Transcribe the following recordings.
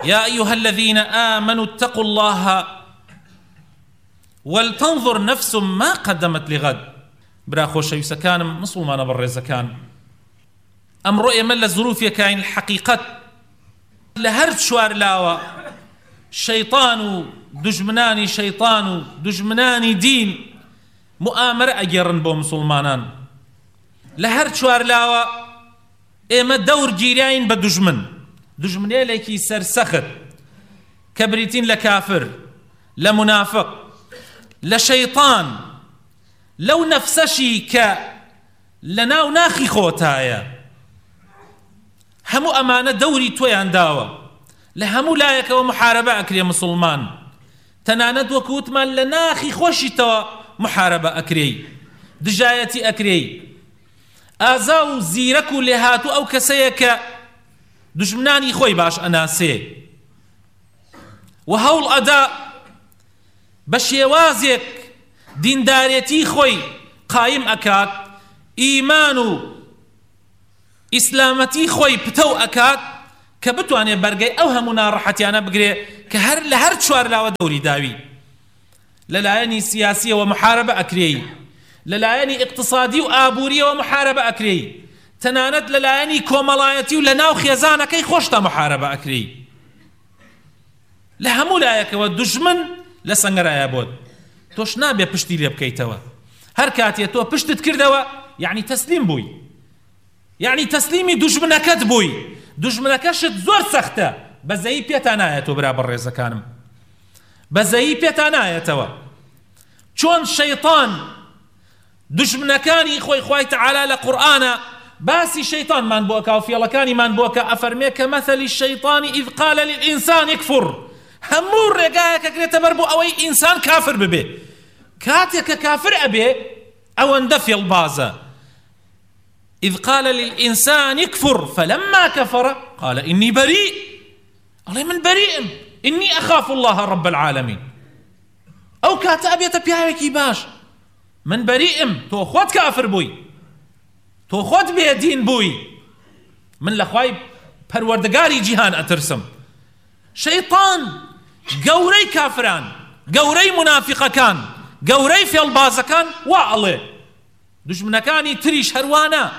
يا أيها الذين آمنوا اتقوا الله ولتنظر نفس ما قدمت لغد. برا خۆشەویستەکانم مسلمانە بەڕێزەکان، ئەمڕۆ ئێمە لە زروفێکین الحەقیقەت لە هەر چوار لاوە شەیطان و دژمنانی شەیطان و دژمنانی دین مؤامرە ئەگێڕن بۆ مسلمانان. لە هەر چوار لاوە ئێمە دەور گیراین بە دژمنێلێکی سەرسەخت کە بریتین لە کافر، لە منافق، لە شەیطان، لەو نەفسەشی کە لە ناو ناخی خۆتایە. هەموو ئەمانە دەوری تۆیان داوە، لە هەموو لایەکەوە محارەبە ئەکرێ مسلمان، تەنانەت وەکوتمان لە ناخی خۆشیتەوە محارەبە ئەکرێی، دژایەتی ئەکرێی. ئازا و زیرەک و لێهاتوو ئەو کەسەیە کە دژمنانی خۆی باش ئەناسێ و هەوڵ ئەدا بە شێوازێک دیندارێتی خۆی قایم ئەکات، ئیمان و ئیسلامەتی خۆی پتەو ئەکات کە بتوانێت بەرگەی ئەو هەموو ناڕەحەتیانە بگرێ کە لە هەر چوار لاوە دەوری داوی. لەلایەنی سیاسیەوە محارەبە ئەکرێی، لەلایەنی اقتصادی و ئابووریەوە محارەبە ئەکرێی، تەنانەت لەلایەنی کۆمەڵایەتی و لە ناو خێزانەکەی خۆشتە محارەبە ئەکرێی. لە هەموو لایەکەوە دژمن لە سەنگەرایە بۆت، تۆش نابێ پشتی لێ بکەیتەوە. هەر کاتێ تۆ پشتت کردەوە یعنی تەسلیم بووی، یعنی تەسلیمی دژمنەکەت بووی. دژمنەکەشت زۆر سەختە، بەزەیی پێتان نایەتەوە برا بەڕێزەکانم، بەزەیی پێتان نایەتەوە. چۆن شەیطان دژمنەکانی خۆی خوای تەعالا لە قورئانە باسی شەیطانمان بۆ ئەکا و فێڵەکانیمان بۆ ئەکا، ئەفەرمێ کە مەثەلی الشەیطانی ئیذ قال للئینسان یکفر. هەموو ڕێگایەکە گرێتە بەر بۆ ئەوەی ئینسان کافر ببێ. کاتێک کە کافر ئەبێ ئەوەندە فێڵبازە. إذ قال للإنسان يكفر فلما كفر قال إني بريء. الله من بريء إني أخاف الله رب العالمين. أو كاتب يتبعك باش من بريء تو خود كافر بوي، تو خود بيدين بوي، من لخواي پروردگاري جهان أترسم. شيطان قوري كافران، قوري منافقكان، قوري في البازكان وعلي دجمنكاني تريش هروانا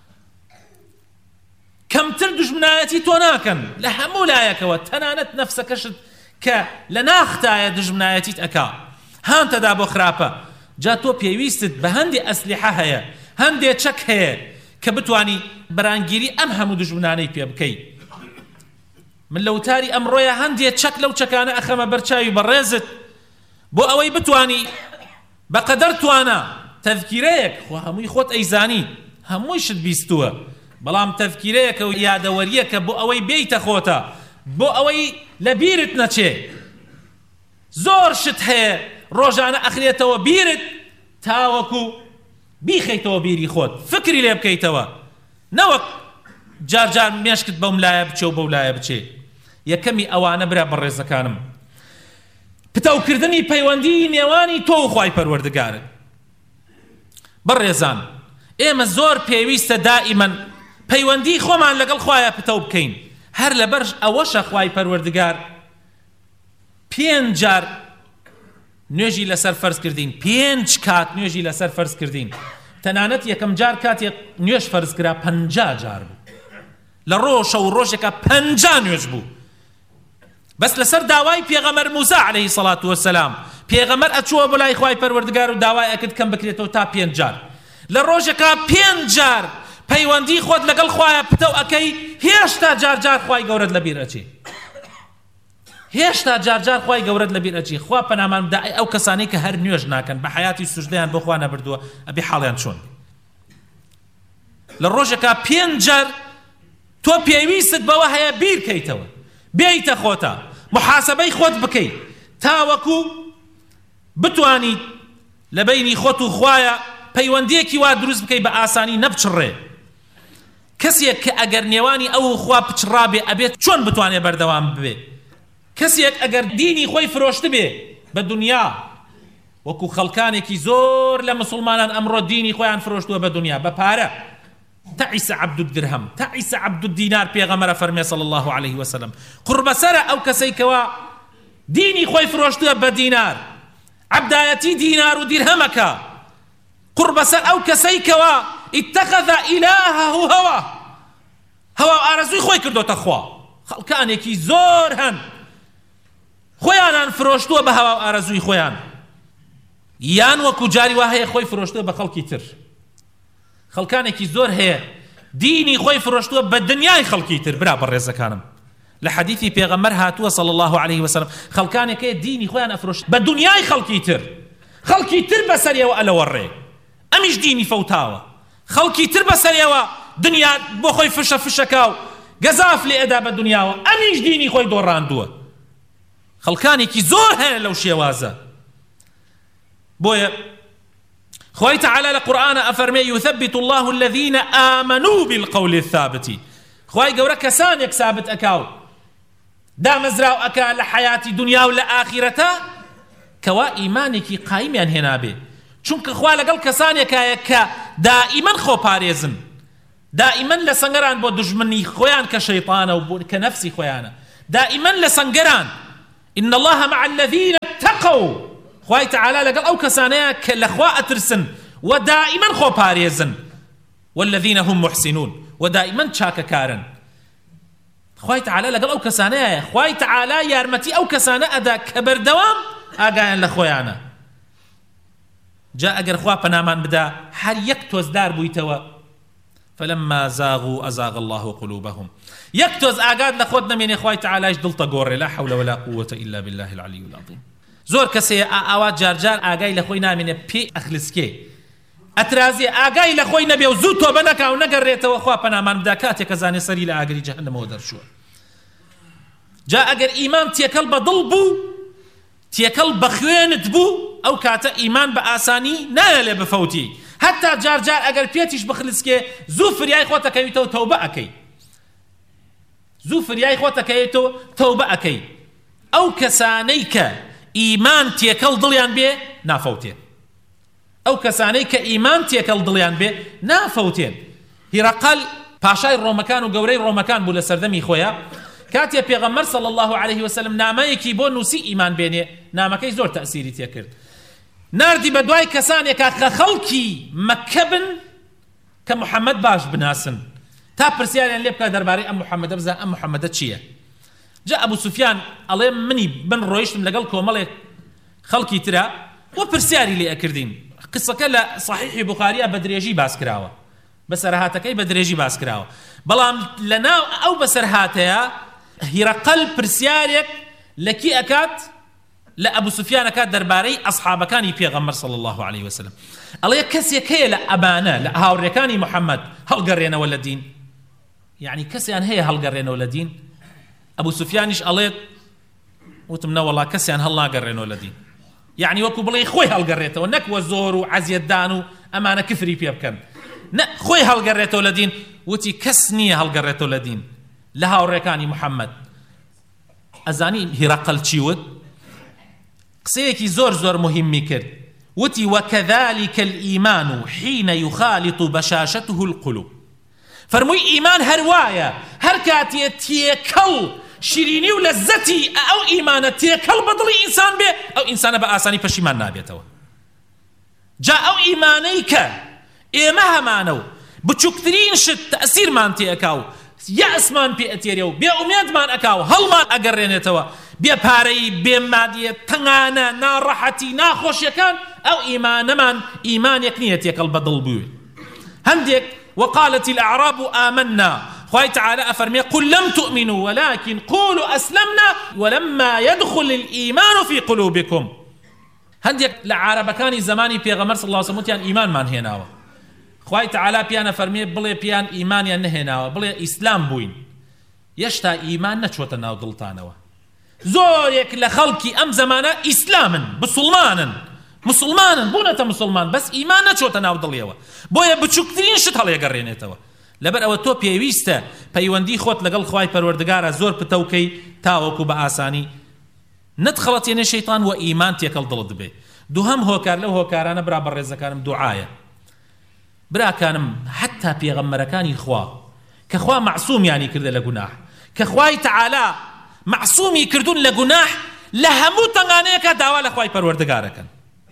كم تر دجمنايتي توناكن لهمو لايكوا تنانت نفسك شد ك لناختايا دجمنايتي تأكا هان تدابو خرابة جاتو بيويستد بهندي أسلحة هيا هندي تشك هيا كبتواني برانجيري أم همو دجمناني بيبكي من لو تاري أمرويا هندي تشك لو تشكانا أخما برشاي برزت بو أوي بتواني بقدرتو أنا تذكيريك خو هموي خوت أيزاني هموي شد بيستوه بلام تذكيريك ويادوريك بو أوي بيت خوتا بو أوي لبيرت نتشي زور شت هي روجانا أخريتو بيرت تاوكو بيخيتو بيري خوت فكري لي بكيتو نوك جار جار ميشكت بوملايا بچو بولايا بچي يكمي أوانا برا برزكانم بتاو كردني بيواندي نيواني تو خواي پروردگارت بەڕێزان ئێمە زۆر پێویستە دائیمەن پەیوەندی خۆمان لەگەڵ خوایە پتە بکەین. هەر لەبەر ئەوەشە خوای پەروەردگار 5 جار نوێژی لەسەر فەرز کردین، 5 کات نوێژی لەسەر فەرز کردین. تەنانەت یەکەم جار کاتێک نوێژ فەرز کرا 50 جار بوو، لە ڕۆژە و ڕۆژێکە 50 نوێژ بوو. بەس لەسەر داوای پێغەمبەر موسا عەلەیهی سەڵات وەسەلام پێغەمبەر ئەچووە بۆ لای خوای پەروەردگار و داوای ئەکرد کەم بکرێتەوە تا 5 جار. لە ڕۆژێکە 5 جار پەیوەندی خۆت لەگەڵ خوایە پتە و ئەکەی، هێشتا جار جار خوای گەورەت لەبیر ئەچێ، هێشتا جار جار خوای گەورەت لەبیر ئەچێ. خوا پەنامان بدە ئەو کەسانەی کە هەر نوێژ ناکەن بە حەیاتی سوژدەیان بۆ خوا نەبردووە ئەبێ حاڵیان چۆن. لە ڕۆژێکە 5 جار تۆ پێویستت بەوە هەیە بیرکەیتەوە، بێیتە خۆتە محاسبەی خۆت بکەیت تاوەکو بتوانیت لە بینی خۆت و خوایە پەیوەندیەکی وا دروست بکەی بە ئاسانی نەبچڕێ. کەسێک کە ئەگەر نێوانی ئەو خوا پچڕابێ ئەبێت چۆن بتوانێت بەردەوام ببێ؟ کەسێک ئەگەر دینی خۆی فرۆشت بێ بە دنیا، وەکو خەڵکانێکی زۆر لە مسلمانان ئەمڕۆ دینی خۆیان فرۆشتووە بە دنیا بە پارە، تعس عبد الدرهم تعس عبد الدينار بيغمر فرمي صلى الله عليه وسلم قرب سرى أو كسيكوا ديني خوي فروشتوا بدينار عبدايتي دينار ودرهمك قرب سر أو كسيكوا اتخذ إلهه هوا أرزوي خوي كردو تخوا خلقانيكي زور هن خويانان فروشتوا بهوا أرزوي خويان يان وكو جاري وهي خوي فروشتوا بخلقي تر خلقانيكي زور هي ديني خوي فروشتوا بدنياي خلقي تر برابر رزكانم لحديثي بيغمر هاتوا صلى الله عليه وسلم خلقانيكي ديني خويان أفروش بدنياي خلقي تر بسريا وألا وري أمش ديني فوتاوا خلقي تر بسريا دنيا بو خوي فشكاو قزاف لأدا بالدنيا أمش ديني خوي دوراندوا خلقانيكي زور هنا لو شيوازا بويا خوي تعالى القرآن أفرمي يثبت الله الذين آمنوا بالقول الثابت خوي قورا كسانيك ثابت أكاو دا مزراو أكا لحياتي دنيا ولا آخرتا كوا إيمانك قائمين هنا بي چونك خواه لقل كسانيك كا دائما خو باريزن دائما لسنگران بو دجمني خويان كشيطان أو كنفسي خويانا دائما لسنگران إن الله مع الذين اتقوا خواه تعالى لقل أو كسانيك لخواء ترسن ودائما خو باريزن والذين هم محسنون ودائما شاك كارن خواه تعالى لقل أو كسانيك خواه تعالى يارمتي أو كسانيك أدا كبر دوام آقاين لخويانا جاء أجر خواه بنامان بدا هر يكتوز دار بويتوا فلما زاغوا أزاغ الله قلوبهم يكتوز آقاد لخودنا من إخوة تعالى دلت قور لا حول ولا قوة إلا بالله العلي العظيم زور كسي آوات جارجار آقاي لخوينا من بي أخلسكي أترازي آقاي لخوينا بيو زوتو بنكا ونقريت وخواه بنامان بدا كاتك زاني سري لآقري جهنم ودرشوا جاء أجر إيمان تيكل بضلبو تيكل بخوينت بو أو كاتا إيمان بآساني نالا بفوتي حتى جار أجر بيتيش بخلسكي زوفر يا إخوة كيتو توبة أكي زوفر يا إخوة كيتو توبة أكي أو كسانيك إيمان تيكل ضليان بيه نافوتين أو كسانيك إيمان تيكل ضليان بيه نافوتين هرقل باشاي الرومكان وقوري الرومكان بولا سردمي خويا كاتيا پیغمبر صلى الله عليه وسلم نامەیەکی بۆ نووسی ئیمان بێنێ نامەکەی زۆر تەئسیری تێکرد ناردی بە دوای کەسانێکە کە خەڵکی مەکە بن کە محەممەد باش بناسن تا پرسیاریان لێ بکە دەربارەی ئەم محەممەدە بزان ئەم محەممەدە چییە جا ئەبوو سوفیان ئەڵێ منی بن ڕۆیشتم لەگەڵ کۆمەڵێک خەڵکی ترە و پرسیاری لێ ئەکردین قسەکە لە صحیحی بوخاریە بە درێژی باس کراوە بەسەرهاتەکەی بە درێژی باس کراوە بەڵام لەناو ئەو بەسەرهاتەیە هرقل برسيارك لكي أكاد لأبو سفيان أكاد درباري أصحاب كان يبيغمر صلى الله عليه وسلم الله يكسي كي لأبانا لهاوريكاني محمد هل قرينا ولا دين يعني كسيان هي هل قرينا ولا دين أبو سفيانش الله وتمنا والله كسيان هل لا قرينا ولا دين يعني وكو بلي خوي هل قريته ونك وزور وعزي الدانو أمانة كفري بيبكن خوي هل قريته ولا دين وتي كسني هل قريته ولا دين لها وريكاني محمد أزاني هرقل تشيود قسيكي زور مهمي كرد وتي وكذلك الإيمان حين يخالط بشاشته القلوب فرموي إيمان هرواية هركاتي تيكل شيريني ولذتي أو إيمان تيكل بضلي إنسان به أو إنسان بآساني فشيمان نابيته جاء أو إيمانيك إيمها مانو بچوكترين شد تأثير مان تيكاو يأس مان بيأتيريو بيا أميد مان أكاو هل مان أقرينيتوا بيا باري بيا مادية تنغانا نا راحتي نا خوش يكان أو إيمان مان إيمان يكنيت يكال بدل بوي هنديك وقالت الأعراب آمنا خوي تعالى أفرمي قل لم تؤمنوا ولكن قولوا أسلمنا ولما يدخل الإيمان في قلوبكم هنديك لعرب كان زماني بيغمر صلى الله عليه وسلم إيمان مان هناوا خوي تعالى بيانا فرمي بلي بيان إيمان ينهنا بلي إسلام بوين يشتا إيمان نشوة ناو دلتانوا زوريك لخلقي أم زمانا إسلاما مسلمانا بونة مسلمان بس إيمان نشوة ناو دليوا بويا بچوكترين شت هل يقرينيتوا لبر أو تو بيويستا بيواندي خوت لقل خواي پروردگارا زور بتوكي تاوكو بآساني ندخلت يعني الشيطان وإيمان تيكال دلد به دوهم هوكار لو هوكارانا برابر رزكارم دعاية براکانم حتا پێغەمبەرەکانی خوا کە خوا معسوومیانی کردە لە گوناح کە خوای تەعالا معسوومی کردوون لە گوناح لە هەموو تەنگانەیەکە داوا لە خوای پەروەردگارەکەن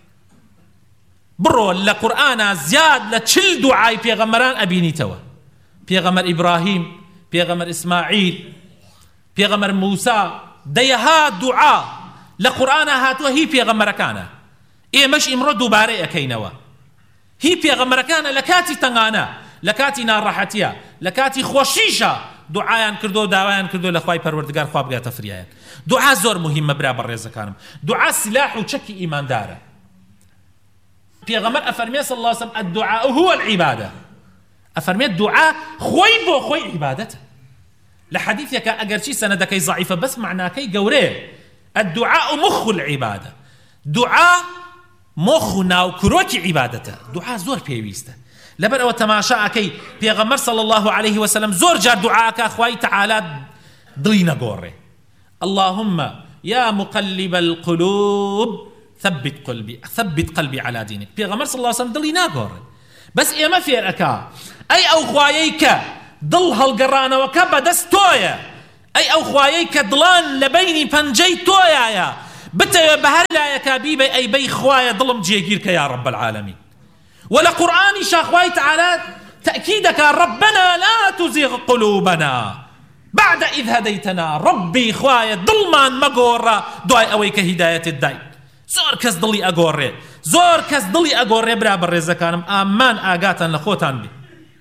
بڕۆ لە قورئانە زیاد لە 40 دوعای پێغەمبەران ئەبینیتەوە پێغەمبەر ئیبراهیم پێغەمبەر ئیسماعیل پێغەمبەر موسا دەیەها دوعا لە قورئانە هاتووە هی پێغەمبەرەکانە ئێمەش ئیمڕۆ دووبارەی ئەکەینەوە هی پێغەمبەرەکانە لە کاتی تەنگانە لە کاتی ناڕەحەتیە لە کاتی خۆشیشە دوعایان کردو داوایان کردو لە خوای پەروەردگار خوا بگاتە فریایان دوعا زۆر مهمە برا بەڕێزەکانم دوعا سلاح و چەکی ئیماندارە پێغەمبەر ئەفەرمێ صلی الله عليه وسلم الدعاء هو العبادة ئەفەرمێ دوعا خۆی بۆ خۆی عیبادەتە لە حەدیثێکە ئەگەرچی سەنەدەکەی ضعیفە بەس معناکەی گەورەیە الدعاء مخ العبادة دوعا مخ و ناوکرۆکی عیبادەتە دوعا زۆر پێویستە لەبەر ئەوە تەماشاکەی پێغەمبەر صلی الله عليه وسلم زۆر جار دوعاکە خوای تەعالا دڵی نەگۆڕێ اللهم يا مقلب القلوب ثبت قلبي على دينك پێغەمبەر صلی الله عليه وسلم دڵی ناگۆڕێ بەس ئێمە فێر ئەکا ئەی ئەو خوایەی کە دڵ هەڵگەڕانەوەکە بەدەست تۆیە ئەی ئەو خوایەی کە دڵان لە بەینی پەنجەی تۆیایە بتەوێ بە هەر لایەکە بیبێ ئەی بەی خوایە دڵم جێگیر کە یا رب العالمین ولا قرآني شاخواي تعالى تأكيدك ربنا لا تزغ قلوبنا بعد إذ هديتنا ربي خوايا ظلمان مقورة دعاء أويك هداية الدين زور كس ضلي أقوري زور كس ضلي أقوري برابر رزكانم آمان آقاتا لخوتان بي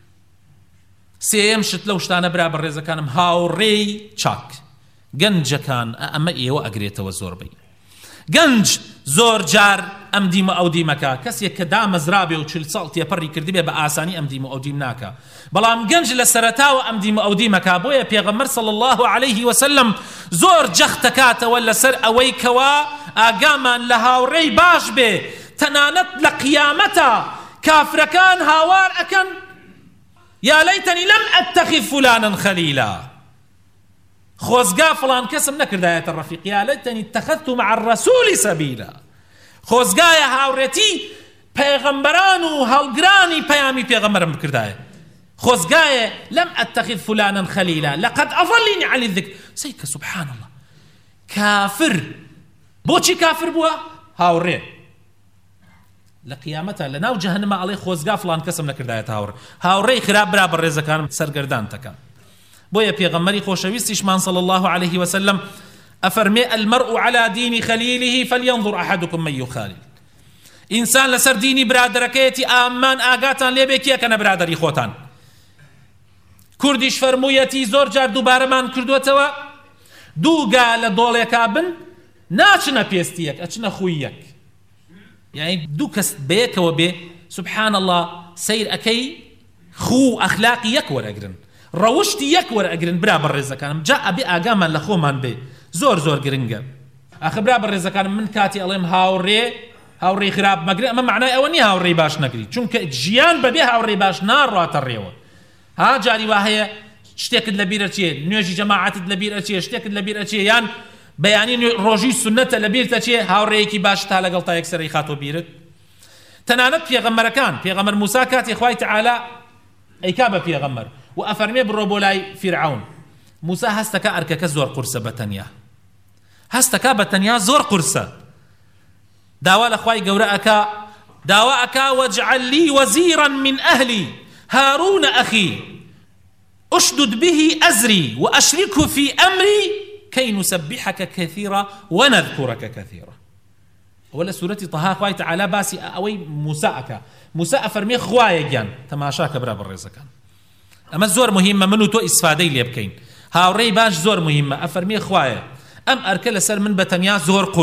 سيم شت لو شتانا برابر رزكانم هاوري تشاك گنج كان أما إيوه أقريته وزور بي گنج زۆر جار ئەم دیمە ئەو دیمەکە کەسێک کە دامەزرابێ و 40 ساڵ تێپەڕی کردبێ بە ئاسانی ئەم دیمە ئەو دیم ناکە بەڵام گەنج لە سەرەتاوە ئەم دیمە ئەو دیمەکە بۆیە پێغەمبەر صلی الله عليه وسلم زۆر جەخت دەکاتەوە لەسەر ئەوەی کەوا ئاگامان لە هاوڕێی باش بێ تەنانەت لە قیامەتە کافرەکان هاوار ئەکەن یا لەیتەنی لەم ئەتەخذ فولانا خەلیلا خۆزگا فلان کەسم نەکردایەتە ڕەفیق یا لەیتەنی اتەخەذت مع الرەسوول سەبیلا خۆزگایە هاوڕێتی پێغەمبەران و هەڵگرانی پەیامی پێغەمبەرم بکردایە خۆزگایە لەم ئەتەخذ فولانا خەلیلا لەقەد ئەضەلنی عن الذکر سەیکە سوبحان الله کافر بۆچی کافر بووە هاوڕێ لە قیامەتە لە ناو جەهەنەمە ئەڵێ خۆزگا فلان کەسم نەکردایەتە هاوڕێی خراپ برا بەڕێزەکانم سەرگەردان تەکەم بۆیە پێغەمبەری خۆشەویستیشمان صلی الله عليه وسلم ئەفەرمێ المرء على دين خليله فلينظر أحدكم من يخالل ئینسان لەسەر دینی برادەرەکەیەتی ئامان ئاگاتان لێبێ کێکەنە برادەری خۆتان کوردیش فەرموویەتی زۆر جار دووبارەمان کردووەتەوە دووگا لە دۆڵێکا بن ناچنە پێستیەک ئەچنە خویەک یعنی دوو کەس بەیەکەوە بێ سبحان الله سیر ئەکەی خو ئەخلاقی یەک وەرەگرن ڕەوشتی یەک وەرەگرن برا بەڕێزەکانم جا ئەبێ ئاگامان لە خۆمان بێ زۆر زۆر گرنگە ئەخە برا بەڕێزەکانم من کاتی ئەڵێم هاوڕێی خراپ مەگرێ ئەمە معنای ئەوە نیە هاوڕێی باش نەگری چونکە ژیان بەبێ هاوڕێی باش ناڕاتە ڕێوە ها جاری وا هەیە شتێکت لەبیرە چیە نوێژی جەماعەتت لەبیرە چیە شتێکت لەبیرە چیە یان بەیانی ڕۆژی سونەتە لەبیرتە چیە هاوڕێیەکی باش تا لەگەڵ تا یەکسەرەی خاتۆ بیرت تەنانەت پێغەمبەرەکان پێغەمبەر موسا کاتی خوای تەعالا ئەیکا بە پێغەمبەر و ئەفەرمێ بڕۆ بۆ لای فیرعەون موسا هەستەکە ئەرکەکە زۆر قورسە بەتەنیا هەستەکە بەتەنیا زۆر قورسە داوا لە خوای گەورە ئەکا داوا ئەکا واجعل لي وزيرا من أهلي هارون أخي أشدد به أزري وأشركه في أمري كي نسبحك كثيرا ونذكرك كثيرا ولا سورة طه خوای تعالى باسي أوي موسى أكا موسى أفرمي خوايا جان تماشاك برا بالرزقان أما زور مهمة منو تو استفادي لي بكين هاوري باش زور مهمة أفرمي خوايا أم أركل سر من بتنيا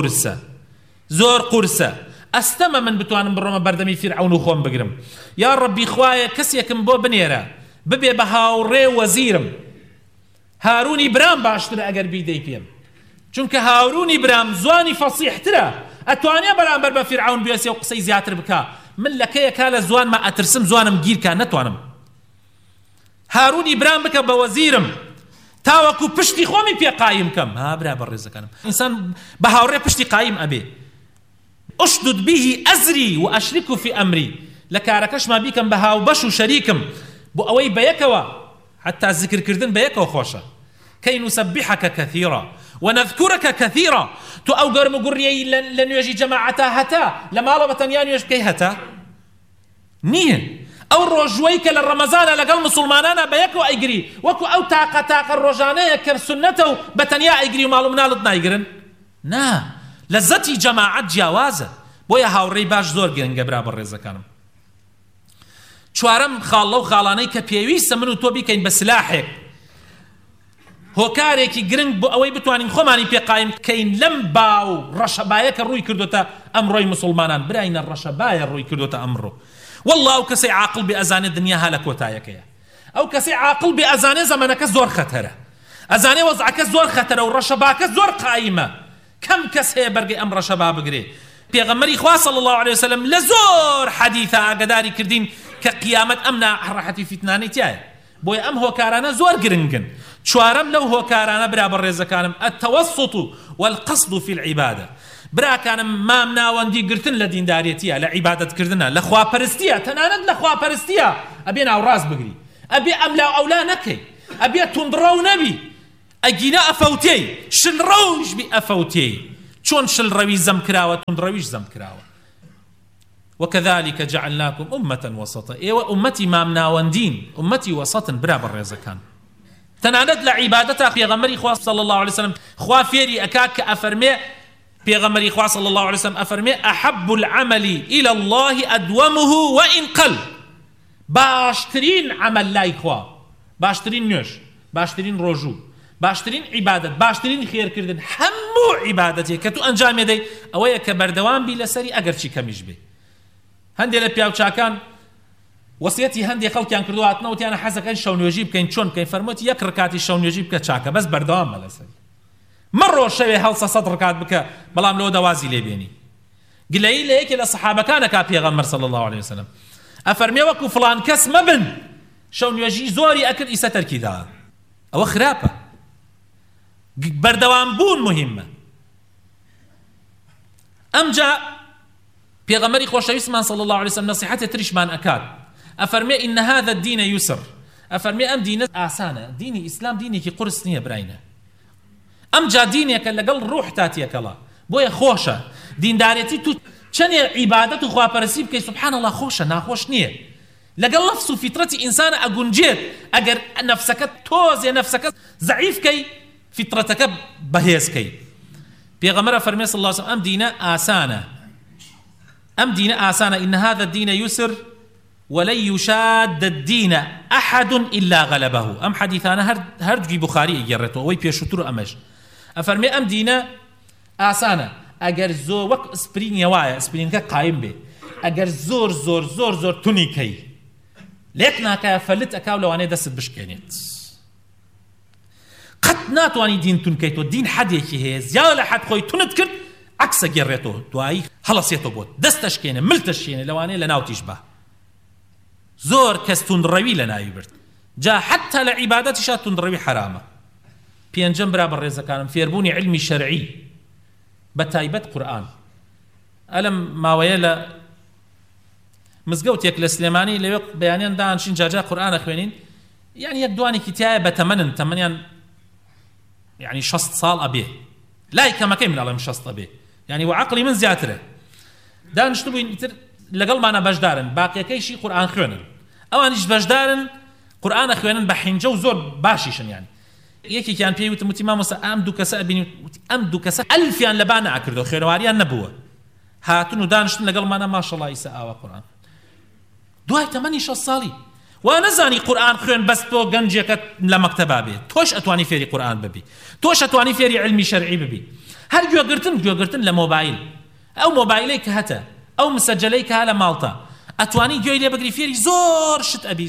زور قرصة أستمى من بتوان برما بردمي فرعون وخوان بقرم يا ربي خوايا كسيكم بو بنيرا ببي بهاوري وزيرم هاروني برام باشتر أقر بيدي بيم چونك هاروني برام زواني فصيح ترى أتوانيا برام بربا فرعون بيسي وقصي زياتر بكا من لكي كالا زوان ما أترسم زوانم جير كان نتوانم هاروني برام بك بوزيرم تاوكو پشتی خومی پی قایم کم ها برا برزه کنم انسان بهاوره پشتی قایم ابي اشدد به ازري واشركه في امري لە کارەکەشمان بیکەم بە هاوبەش و شەریکم بۆ ئەوەی بەیەکەوە حتى ذکرکردن بەیەکەوە خۆشە كي نسبحك كثيرا ونذكرك كثيرا تو أو قرم قرية لن يجي جماعتها هتا لما لبتن يعني يجي هتا نيه أو الرجويك للرمضان لقل مسلمانانا بيكو أيقري وكو أو تاقة الرجانية كرسنته بتنيا أيقري ومالو منالتنا أيقرن نا لزتي جماعة جاوازة بويا هاوري باش زور قرن قبرا بالرزا كانم چوارم خاڵە و خاڵانەی کە پێویستە من و تۆ بیکەین بە سلاحێک هۆکارێکی گرنگ بۆ ئەوەی بتوانین خۆمانی پێقایم بکەین لەم باو ڕەشەبایە کە ڕووی کردوتە ئەمڕۆی مسلمانان براینە ڕەشەبایە ڕووی کردوتە ئەمڕۆ والله ئەو کەسەی عاقڵ بێ ئەزانێ دنیا ها لە کۆتایەکەیە ئەو کەسەی عاقڵ بێ ئەزانێ زەمانەکە زۆر خەتەرە ئەزانێ وەزعەکە زۆر خەتەرە و ڕەشەباکە زۆر قایمە کەم کەس هەیە بەرگەی ئەم ڕەشەبا بگرێ پێغەمبەری خوا صلی الله عليه وسلم لە زۆر حەدیثە ئاگاداری کردین کە قیامەت ئەم ناڕەحەتی فیتنانەی تایە بۆیە ئەم هۆکارانە زۆر گرنگن چوارەم لەو هۆکارانە برا بەڕێزەکانم التوسط والقصد في العبادة براکانم مام ناوەندی گرتن لە دینداریەتیە لە عیبادەتکردنە لە خواپەرستیە تەنانەت لە خواپەرستیە ئەبێ ناوڕاست بگری ئەبێ ئەملا ئەولا نەکەی ئەبێ توندڕەو نەبی ئەگینە ئەفەوتەی شلڕەوش بی ئەفەوتەی چۆن شلڕەوی زەم کراوە توندڕەویش زەم کراوە وكذلك جعلناكم أمة وسطا إيوة أمتي مام ناوندين أمتي وسطا برا بالرزكان تنانت لعبادتها بيغمري خوا صلى الله عليه وسلم خوا فيري أكاك أفرمي بيغمري خوا صلى الله عليه وسلم أفرمي أحب العمل إلى الله أدومه وإن قل باشترين عمل لا إخوا باشترين نيوش باشترين رجوع باشترين عبادت باشترين خير كردن همو عبادتي كتو أنجام يدي أويا كبردوان بي لسري أقر شي كميش بي هەندێک لە پیاوچاکان وەسیەتی هەندێک خەڵکیان کردو هاتنەوە وتیانە حەزەکەن شەونێژی بکەین چۆن بکەین فەرموویەتی یەک ڕکاتی شەونێژی بکە چاکە بەس بەردەوام بە لەسەری مەڕۆ شەوێ هەڵسە سەد ڕکات بکە بەڵام لەوە دەوازی لێبێنی گلەیی لە یەکێ لە سەحابەکانەکا پێغەمبەر صلی الله عليه وسلم ئەفەرمێ وەکو فڵان کەس مەبن شەونێژی زۆری ئەکرد ئیسە تەرکی دا ئەوە خراپە بەردەوام بوون مهمە ئەمجا بيغمري خوشويسمان صلى الله عليه وسلم نصيحته تريشمان أكاد أفرمي إن هذا الدين يسر أفرمي أم دين آسانة ديني إسلام ديني كي قرص نية براينة أم جا ديني كلا قل روح تاتي كلا بويا خوشة دين داريتي تو چني عبادة خوا برسيب كي سبحان الله خوشة ناخوش نية لقل نفسه فطرتي إنسان أقنجيت أجر نفسك توزي نفسك ضعيف كي فطرتك بهيز كي بيغمر فرمي صلى الله عليه وسلم أم دين آسانة أم دين آسانة إن هذا الدين يسر ولن يشاد الدين أحد إلا غلبه أم حديثانا هرجي بخاري يجرته وي بيشترو أمش أفرمي أم دين آسانة أجر زور وق سبرين يوايا سبرين كقايم به أجر زور زور زور زور تونيكي لكنا كفلت أكاول وأنا دست بشكينيت قد ناتواني دين تونكيتو دين حد يكي هي زيادة حد خوي تونتكرت عكس جريته دواي خلص يتوبوت دستشكينه ملتشكينه لواني لناوتيش به زور كستون روي لنا يبرت جاء حتى لعبادتي شاتون روي حرامه بينجم برابر رزق كان فيربوني علمي شرعي بتايبت قرآن ألم ما ويلا مزقوتيك لسليماني لو بيانين دانشين جاجا قرآن أخوانين يعني يقدواني كتابة تمنيا يعني شصت صال أبيه لا كما كان من الله مشصت أبيه يعني وعقلي من زياتره دانشتو بين لقل ما أنا بجدارن باقي كي شيء قرآن خوانن أو أنيش بجدارن قرآن خوانن بحنجو زور باشيشن يعني يكي كان بيه وتموتي ما موسى أمدو كسا بيني أمدو كسا ألف يعني لبانا عكردو خيرواريان نبوه هاتونو دانشتن لقل ما أنا ما شاء الله يسا آوا قرآن دواي تماني شو صالي وانا زاني قرآن خوان بس تو گنجيك لمكتبه بي توش أتواني فيري قرآن ببي توش أتواني فيري علمي شرعي ببي هل جو قرتن لموبايل أو موبايليك هتا أو مسجليك هلا مالطا أتواني جو إلي بقري فيري زور شت أبي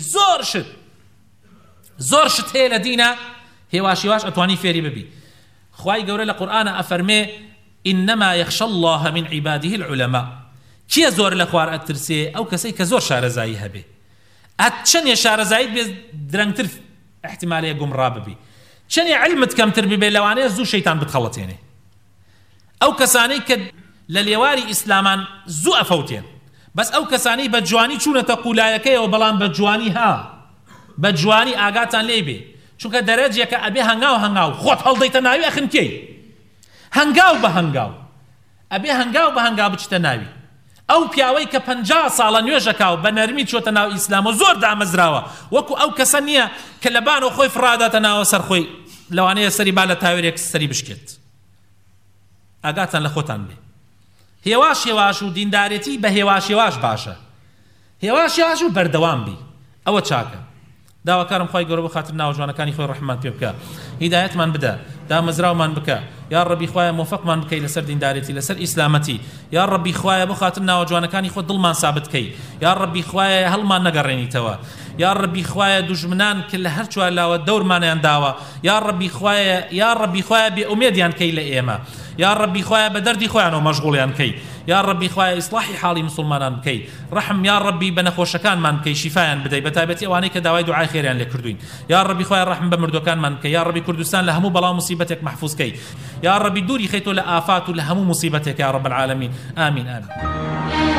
زور شت هي لدينا هي واش أتواني فيري ببي خواي قوري لقرآن أفرمي إنما يخشى الله من عباده العلماء كي زور لخوار أترسي أو كسي كزور شارزاي هبي أتشن يا شارزاي بي درنتر احتمالية يقوم راببي شن يا علمت كم تربي بي لواني زو شيطان بتخلطيني أو كساني كد لليواري إسلامان زو أفوتين بەس ئەو کەسانی بە جوانی چوونەتە قولایەکەیەوە بەڵام بە جوانی بە جوانی ئاگاتان لێ بێ چونکە دەرەجێکە ئەبێ هەنگاو خۆت هەڵدەیتە ناوی ئەخن کێی هەنگاو بە هەنگاو ئەبێ هەنگاو بە هەنگاو بچتە ناوی ئەو پیاوەی کە 50 ساڵە نوێژەکاو بە نەرمی چۆتە ناو ئیسلام و زۆر دامەزراوە وەکو ئەو کەسە نییە کە لەبانەوە خۆی فراداتە ناوە سەر خۆی لەوانەیە سەری با لە تاوێرێک سەری بشکێت ئاگاتان لە خۆتان بێ هێواش و دیندارێتی بە هێواش باشە هێواش و بەردەوام بی ئەوە چاکە داواکارم خی گەورە بە خاتر ناوجوانەکانی خۆی ڕەحمان پێ بکە هیدایەتمان بدە دامەزراومان بکە یا ڕەبی خوایە موفقمان بکەی لەسەر دیندارێتی لەسەر ئیسلامەتی یا ڕەبی خوایە بە خاتر ناوجوانەکانی خۆ دڵمان سابت بکەی یا ڕەبی خوایە هەڵمان نەگەڕێنیتەوە یا ڕەبی خوایە دوژمنان کە لە هەر چوار لاوە دەورمانیان داوە یا ڕەبی خوایە بێ ئومێدیان کەی لە ئێمە یا ڕەبی خوایە بە دەردی خۆیانەوە مەشغوڵیان کەی یا ڕەبی خوایە ئیسلاحی حاڵی مسلمانان بکەی ڕەحم یا ڕەبی بە نەخۆشەکانمان بکەی شیفایان بدەی بە تایبەتی ئەوانەی کە داوای دوعای خێریان لێ کردوین یا ڕەبی خوایە ڕەحم بە مردوەکانمان بکەی یا ڕەبی کوردستان لە هەموو بەڵاو موسیبەتێک محفوظ کەی یا ڕەبی دووری خەیتۆ لە ئافات و لە هەموو موسیبەتێک یا ڕەب العالەمین ئامین